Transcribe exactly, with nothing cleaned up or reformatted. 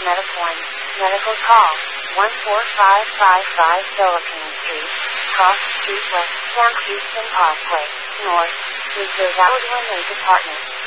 MediPoint. Medical call, one four five five five Philippine Street, Cross Street West, Camp Houston Parkway, North, Reserve Outdoor Department.